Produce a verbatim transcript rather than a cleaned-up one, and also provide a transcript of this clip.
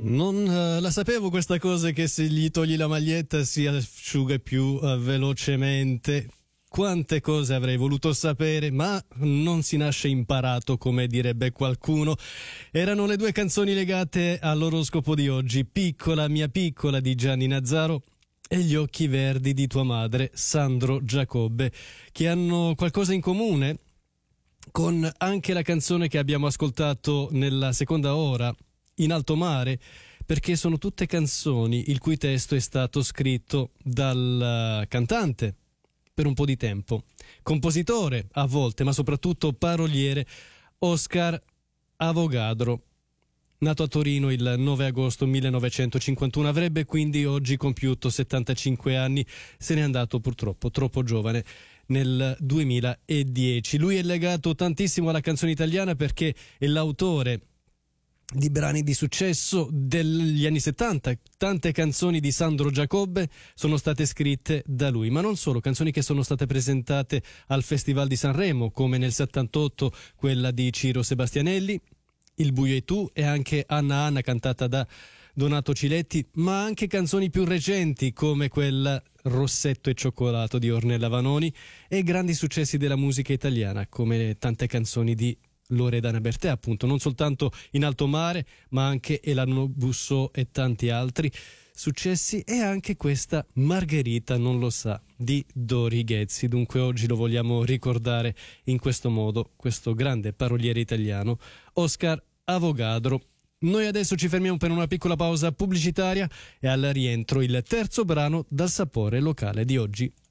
Non eh, la sapevo questa cosa, che se gli togli la maglietta si asciuga più eh, velocemente. Quante cose avrei voluto sapere, ma non si nasce imparato, come direbbe qualcuno. Erano le due canzoni legate all'oroscopo di oggi: Piccola mia piccola di Gianni Nazzaro e Gli occhi verdi di tua madre, Sandro Giacobbe, che hanno qualcosa in comune con anche la canzone che abbiamo ascoltato nella seconda ora, In alto mare, perché sono tutte canzoni il cui testo è stato scritto dal cantante per un po' di tempo, compositore a volte, ma soprattutto paroliere, Oscar Avogadro, nato a Torino il nove agosto millenovecentocinquantuno, avrebbe quindi oggi compiuto settantacinque anni, se n'è andato purtroppo troppo giovane nel duemiladieci. Lui è legato tantissimo alla canzone italiana perché è l'autore di brani di successo degli anni settanta. Tante canzoni di Sandro Giacobbe sono state scritte da lui, ma non solo, canzoni che sono state presentate al Festival di Sanremo, come nel settantotto quella di Ciro Sebastianelli, Il buio e tu, e anche Anna Anna cantata da Donato Ciletti, ma anche canzoni più recenti come quella Rossetto e cioccolato di Ornella Vanoni, e grandi successi della musica italiana come tante canzoni di Loredana Bertè, appunto, non soltanto In alto mare, ma anche Elano Bussò e tanti altri successi, e anche questa Margherita non lo sa di Dori Ghezzi. Dunque oggi lo vogliamo ricordare in questo modo, questo grande paroliere italiano, Oscar Avogadro. Noi adesso ci fermiamo per una piccola pausa pubblicitaria e al rientro il terzo brano dal sapore locale di oggi.